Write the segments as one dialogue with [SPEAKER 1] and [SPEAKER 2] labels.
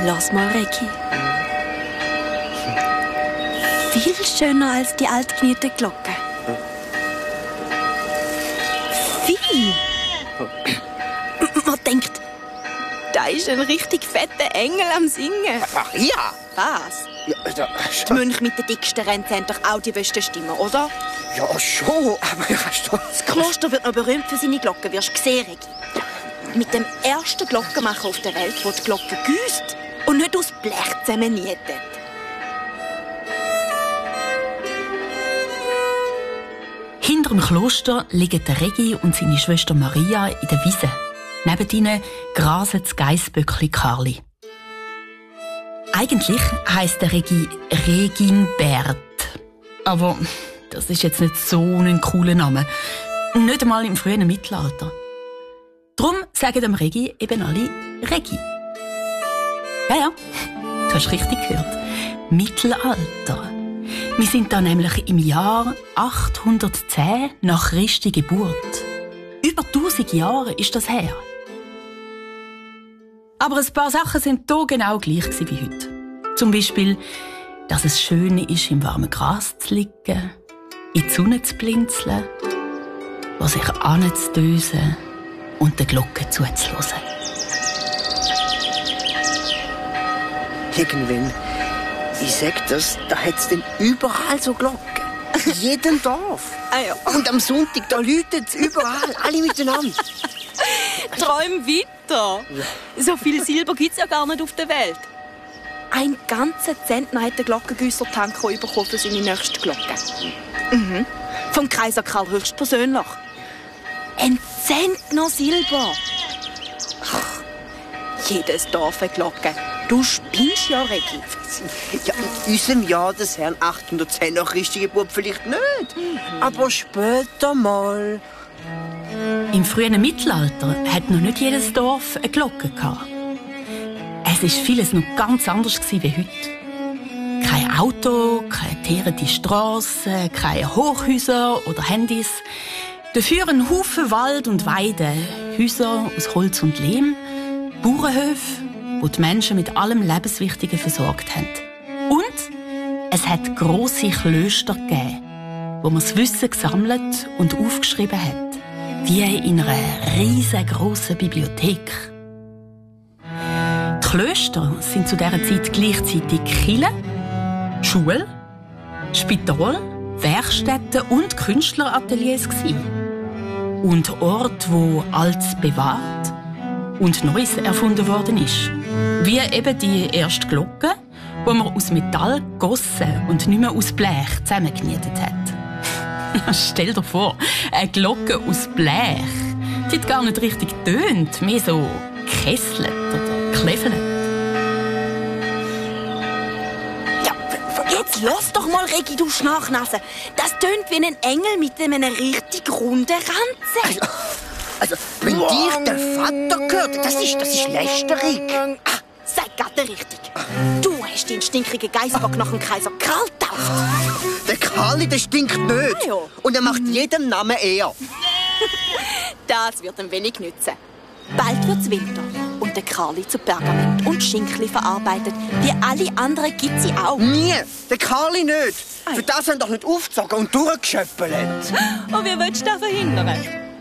[SPEAKER 1] Lass mal, Regi. Viel schöner als die altgenierte Glocke. Viel. Man denkt, da ist ein richtig fetter Engel am Singen.
[SPEAKER 2] Maria!
[SPEAKER 1] Was?
[SPEAKER 2] Ja,
[SPEAKER 1] Die Mönche mit den dicksten Ränzen haben doch auch die besten Stimmen, oder?
[SPEAKER 2] ja, schon, aber ja,
[SPEAKER 1] Das Kloster wird noch berühmt für seine Glocken, wirst du sehen, Regi. Mit dem ersten Glockenmacher auf der Welt, der die Glocke gießt und nicht aus Blech zusammennietet.
[SPEAKER 3] Hinter dem Kloster liegen der Regi und seine Schwester Maria in der Wiese. Neben ihnen grasen das Geissböckli Karli. Eigentlich heisst der Regi Reginbert. Aber das ist jetzt nicht so ein cooler Name. Nicht einmal im frühen Mittelalter. Darum sagen dem Regi eben alle Regi. Ja, du hast richtig gehört. Mittelalter. Wir sind da nämlich im Jahr 810 nach Christi Geburt. Über 1000 Jahre ist das her. Aber ein paar Sachen sind hier genau gleich wie heute. Zum Beispiel, dass es schön ist, im warmen Gras zu liegen, in die Sonne zu blinzeln, wo sich anzudösen und der Glocke zuzuhören.
[SPEAKER 2] irgendwann, ich sag das, da hat's denn überall so Glocken. In jedem Dorf.
[SPEAKER 1] Ah ja.
[SPEAKER 2] Und am Sonntag, da läutet's überall, alle miteinander.
[SPEAKER 1] Träum weiter. So viel Silber gibt es ja gar nicht auf der Welt. Ein ganzer Zentner hat der Glockengüsser Tanko bekommen für seine nächste Glocke. Mhm. Vom Kaiser Karl höchstpersönlich. Ein Zentner Silber. Ach, jedes Dorf eine Glocke. Du spinnst ja, Regi.
[SPEAKER 2] Ja, in unserem Jahr des Herrn 810 nach Christi Geburt vielleicht nicht. Aber später mal.
[SPEAKER 3] Im frühen Mittelalter hat noch nicht jedes Dorf eine Glocke gehabt. Es war vieles noch ganz anders wie heute. Kein Auto, keine teerende Strasse, keine Hochhäuser oder Handys. Dafür ein Haufen Wald und Weide, Häuser aus Holz und Lehm, Bauernhöfe, wo die Menschen mit allem Lebenswichtigen versorgt haben. Und es hat grosse Klöster gegeben, wo man das Wissen gesammelt und aufgeschrieben hat, wie in einer riesengroßen Bibliothek. Die Klöster sind zu dieser Zeit gleichzeitig Kirche, Schule, Spital, Werkstätten und Künstlerateliers gewesen. Und Orte, wo Altes bewahrt und Neues erfunden worden ist. Wie eben die erste Glocke, die man aus Metall gegossen und nicht mehr aus Blech zusammengenietet hat. Stell dir vor, eine Glocke aus Blech. Die hat gar nicht richtig tönt, mehr so gekesselt oder gekläffelt.
[SPEAKER 1] Ja, jetzt lass doch mal, Regi, du Schnarchnase. Das tönt wie ein Engel mit einem richtig runden Ranzen.
[SPEAKER 2] Also, wenn dir der Vater gehört, das ist lästerig.
[SPEAKER 1] Sei gerade richtig. Du hast den stinkrigen Geissbock nach dem Kaiser Karl getauft.
[SPEAKER 2] Der Karli, der stinkt nicht.
[SPEAKER 1] Ah, ja.
[SPEAKER 2] Und er macht jedem Namen eher.
[SPEAKER 1] Das wird ihm wenig nützen. Bald wird's Winter und der Karli zu Pergament und Schinkli verarbeitet. Wie alle anderen gibt sie auch.
[SPEAKER 2] Nie, der Karli nicht. Für das haben doch nicht aufgezogen und durchgeschöppelt.
[SPEAKER 1] Und wie willst du das verhindern?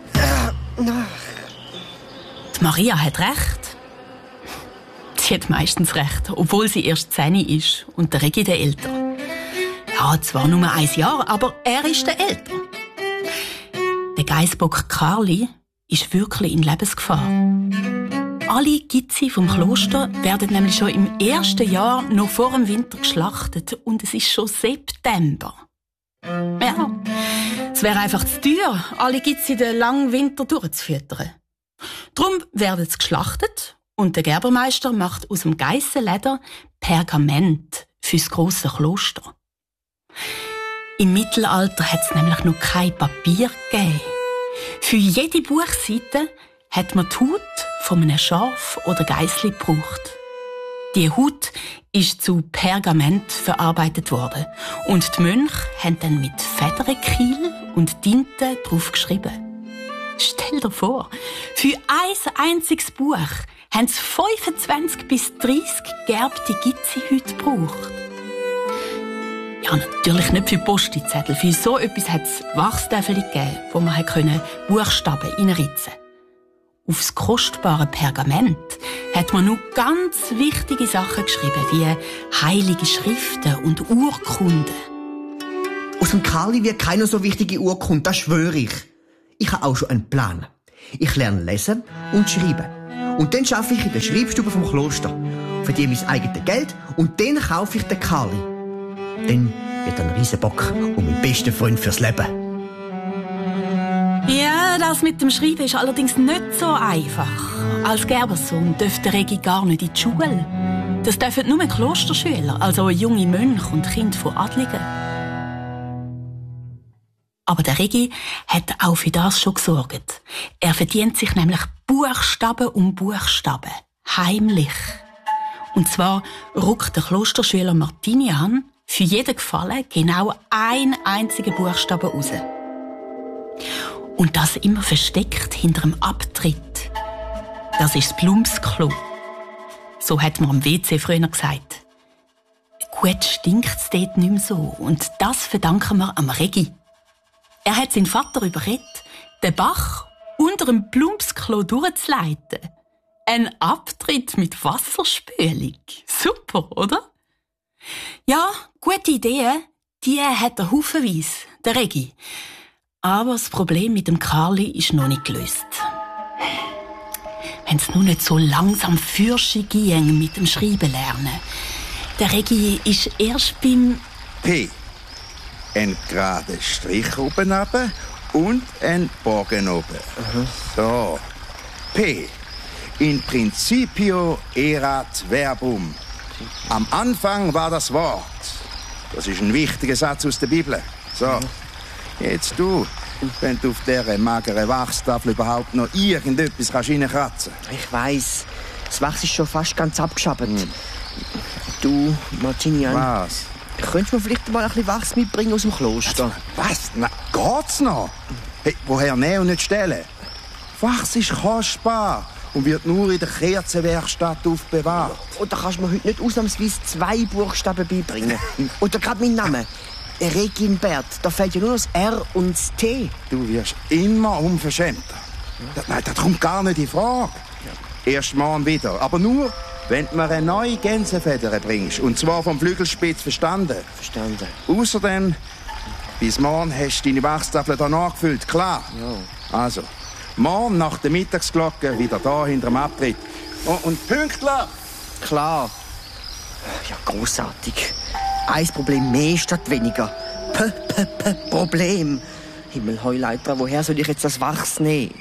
[SPEAKER 3] Die Maria hat recht. Sie hat meistens recht, obwohl sie erst 10 ist und der Regi der Ältere. Ja, zwar nur 1 Jahr, aber er ist der Ältere. Der Geissbock Karli ist wirklich in Lebensgefahr. Alle Gitzi vom Kloster werden nämlich schon im ersten Jahr noch vor dem Winter geschlachtet und es ist schon September. Ja, es wäre einfach zu teuer, alle Gitzi den langen Winter durchzufüttern. Darum werden sie geschlachtet und der Gerbermeister macht aus dem Geissenleder Pergament fürs grosse Kloster. Im Mittelalter hat es nämlich noch kein Papier gegeben. Für jede Buchseite hat man die Haut von einem Schaf oder Geissli gebraucht. Die Haut ist zu Pergament verarbeitet worden und die Mönche haben dann mit Federkiel und Tinte drauf geschrieben. Stell dir vor, für ein einziges Buch haben sie 25 bis 30 gegerbte Gizzi-Hüte gebraucht. Ja, natürlich nicht für Postizettel. Für so etwas hat es Wachstäfel gegeben, wo man Buchstaben reinritzen konnte. Aufs kostbare Pergament hat man nur ganz wichtige Sachen geschrieben, wie heilige Schriften und Urkunden.
[SPEAKER 2] Aus dem Karli wird keine so wichtige Urkunde, das schwöre ich. Ich habe auch schon einen Plan. Ich lerne lesen und schreiben. Und dann arbeite ich in der Schreibstube vom Kloster. Verdiene mein eigenes Geld und dann kaufe ich den Karli. Dann wird er ein Riesenbock und mein bester Freund fürs Leben.
[SPEAKER 3] Ja, das mit dem Schreiben ist allerdings nicht so einfach. Als Gerbersohn dürfte Regi gar nicht in die Schule. Das dürfen nur Klosterschüler, also junge Mönche und Kinder von Adligen. Aber der Regi hat auch für das schon gesorgt. Er verdient sich nämlich Buchstaben um Buchstaben. Heimlich. Und zwar rückt der Klosterschüler Martinian für jeden Gefallen genau einen einzigen Buchstaben raus. Und das immer versteckt hinter dem Abtritt. Das ist das Plumpsklo. So hat man am WC früher gesagt. Gut stinkt es dort nicht mehr so. Und das verdanken wir am Regi. Er hat seinen Vater überredet, den Bach unter dem Plumpsklo durchzuleiten. Ein Abtritt mit Wasserspülung. Super, oder? Ja, gute Ideen, die hat er haufenweise, der Regi. Aber das Problem mit dem Karli ist noch nicht gelöst. Wenn es nur nicht so langsam Fürsche ging mit dem Schreiben lernen. Der Regi ist erst beim
[SPEAKER 4] P. Ein gerader Strich oben runter und ein Bogen oben. So. P. In principio erat verbum. Am Anfang war das Wort. Das ist ein wichtiger Satz aus der Bibel. So. Jetzt du, wenn du auf dieser mageren Wachstafel überhaupt noch irgendetwas reinkratzen kannst.
[SPEAKER 2] Ich weiss, das Wachs ist schon fast ganz abgeschabt. Du, Martinian.
[SPEAKER 4] Was?
[SPEAKER 2] Könntest du mir vielleicht mal ein bisschen Wachs mitbringen aus dem Kloster?
[SPEAKER 4] Was? Na, geht's noch? Hey, woher nehmen und nicht stellen? Wachs ist kostbar und wird nur in der Kerzenwerkstatt aufbewahrt.
[SPEAKER 2] Oder kannst du mir heute nicht ausnahmsweise 2 Buchstaben beibringen? Oder gerade meinen Namen? Reginbert, da fehlt ja nur das R und das T.
[SPEAKER 4] Du wirst immer unverschämter. Nein, das kommt gar nicht in Frage. Erst morgen wieder, aber nur, wenn du mir eine neue Gänsefeder bringst. Und zwar vom Flügelspitz verstanden.
[SPEAKER 2] Verstanden.
[SPEAKER 4] Außerdem, bis morgen hast du deine Wachstafel da nachgefüllt, klar?
[SPEAKER 2] Ja.
[SPEAKER 4] Also, morgen nach der Mittagsglocke wieder da hinter dem Abtritt. Und pünktlich!
[SPEAKER 2] Klar. Ja, großartig. Ein Problem mehr statt weniger. Problem. Himmelheuleiter, woher soll ich jetzt das Wachs nehmen?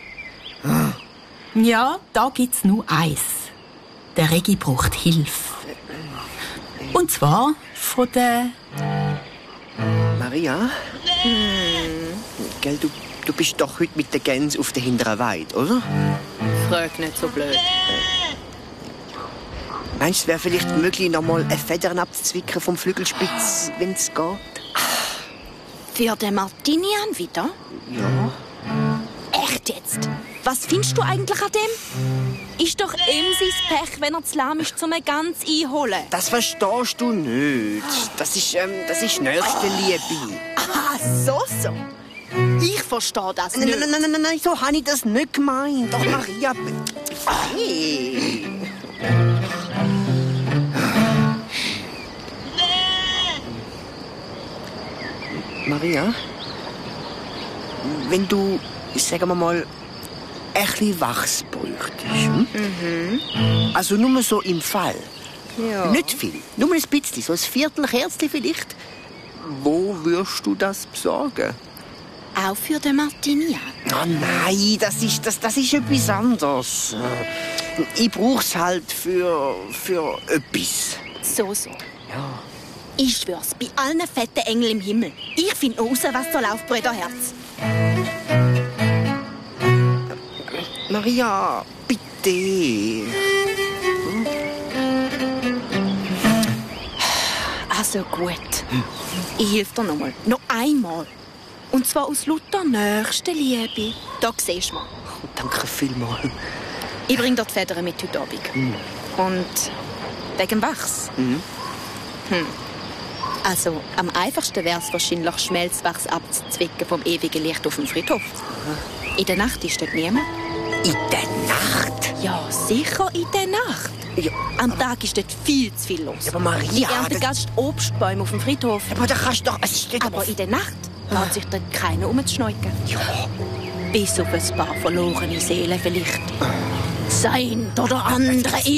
[SPEAKER 3] Ja, da gibt's nur eins. Der Regi braucht Hilfe. Und zwar von der...
[SPEAKER 2] Maria? Gell, du bist doch heute mit der Gänse auf der hinteren Weide, oder?
[SPEAKER 1] Frag nicht so blöd.
[SPEAKER 2] Meinst du, es wäre vielleicht möglich, noch mal eine Federn abzuzwicken vom Flügelspitz, wenn es geht?
[SPEAKER 1] Für den Martinian wieder?
[SPEAKER 2] Ja.
[SPEAKER 1] Echt jetzt? Was findest du eigentlich an dem? Ist doch ihm sein Pech, wenn er zu lahm ist, um eine Gans einholen.
[SPEAKER 2] Das verstehst du nicht. Das ist Nächstenliebe.
[SPEAKER 1] Ah, so. Ich verstehe das nicht.
[SPEAKER 2] Nein, so habe ich das nicht gemeint. Doch, Maria... Hey. Maria, wenn du, sagen wir mal, ein bisschen Wachs bräuchtest, Also nur so im Fall.
[SPEAKER 1] Ja.
[SPEAKER 2] Nicht viel, nur ein bisschen, so ein Viertelkerzchen vielleicht. Wo wirst du das besorgen?
[SPEAKER 1] Auch für den Martinian?
[SPEAKER 2] Oh nein, das ist etwas anderes. Ich brauch's halt für etwas.
[SPEAKER 1] So.
[SPEAKER 2] Ja.
[SPEAKER 1] Ich schwör's, bei allen fetten Engeln im Himmel. Ich find raus, was da läuft, Brüderherz.
[SPEAKER 2] Maria, bitte.
[SPEAKER 1] Also gut. Ich helfe dir nochmal. Noch einmal. Und zwar aus lauter Nächstenliebe. Da siehst du mal.
[SPEAKER 2] Danke vielmals.
[SPEAKER 1] Ich bringe dort Federn mit heute Abend. Und wegen Wachs. Also, am einfachsten wäre es wahrscheinlich, Schmelzwachs abzuzwicken vom ewigen Licht auf dem Friedhof. In der Nacht ist dort niemand.
[SPEAKER 2] In der Nacht?
[SPEAKER 1] Ja, sicher in der Nacht.
[SPEAKER 2] Ja,
[SPEAKER 1] Am Tag ist dort viel zu viel los.
[SPEAKER 2] aber Maria...
[SPEAKER 1] Die ernten ganz Obstbäume auf dem Friedhof.
[SPEAKER 2] Aber da kannst du doch... Es steht
[SPEAKER 1] Aber in der Nacht lässt sich dort keiner umzuschneuken.
[SPEAKER 2] Ja.
[SPEAKER 1] Bis auf ein paar verlorene Seelen vielleicht. Sein oder andere